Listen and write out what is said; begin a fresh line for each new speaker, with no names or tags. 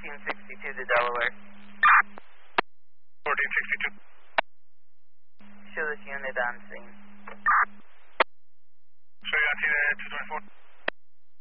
1462 to Delaware.
1462.
Show this unit on scene.